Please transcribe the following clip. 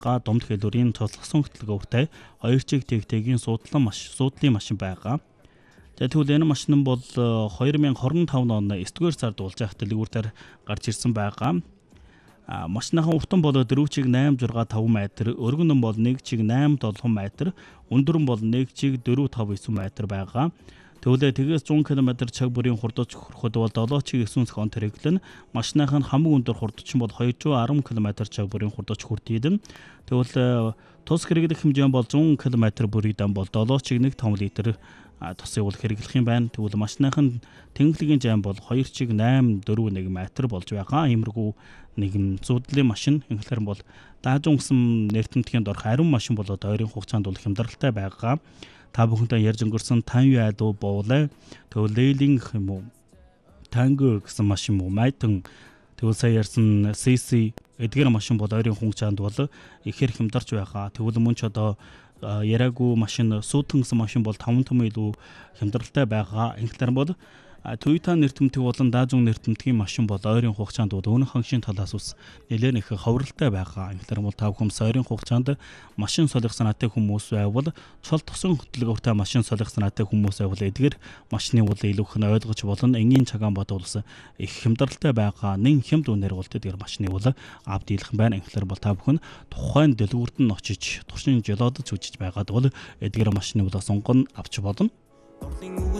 Домд хэлбэрийн цоцлогсон хөтөлбөртэй 2 чиг тэгтэйгийн суудлын машин байгаа. Тэгвэл энэ машин бол 2025 оны 9-р сард уулзах дэлгүүрээр гарч ирсэн байгаа. Машиныхаа уртан бол 4 чиг 865 м, өргөн бол 1 чиг 870 м, өндөр нь бол 1 чиг 459 м байгаа. Тэгвэл тэгээс 100 км цаг бүрийн хурдч хүрэхэд бол 7 чиг 9 секунд хэрэглэн машиных нь хамгийн өндөр хурдч нь бол 210 км цаг бүрийн хурдч хүртээдэн. Тэгвэл тус хэрэглэх хэмжээ бол 100 км бүрийдэн бол 7 чиг 1.5 литр тусыг бол хэрэглэх юм байна. Тэгвэл машиных нь тэнхлэгийн жам бол 2 чиг 841 м болж байгаа. Иймэрхүү нэгэн зүүдлын машин инхлэр бол даажун гэсэн нэртэмтгийн дорх ариун машин болоод ойрын хугацаанд бол хямдралтай байгаа. Та бүхэнтэй ярьж өнгөрсөн Тан Юадуу буулаа. Тэгвэл Лейлинг юм уу? Танго гэсэн машин юм уу? Майтан тэгвэл сая ярьсан CC эдгээр машин бол ойрын хугацаанд бол ихээр хямдарч байгаа. Тэгвэл мөн ч одоо яраагүй машин сүүтэн гэсэн машин бол 5 том илүү хямдралтай байгаа. Инхлэр бол Toyota нэртэмтгий болон даажун нэртэмтгийн машин бол ойрын хугацаанд өнөх хангшийн талаас ус нэлээд их ховролтой байгаа. Инхлэр бол та бүхэн ойрын хугацаанд машин солих санаатай хүмүүс байвал цол тусан хөтөлбөртэй машин солих санаатай хүмүүс байвал эдгээр машины бол илүү их ойлгож болно. Энгийн цагаан бодволс их хямдралтай байгаа. Нэн хямд үнээр бол эдгээр машины бол авд дийлэх байна. Инхлэр бол та бүхэн тухайн дэлгүүрт нь очиж туршин жолоодож үзэж байгаад бол эдгээр машины бол сонгон авч болно.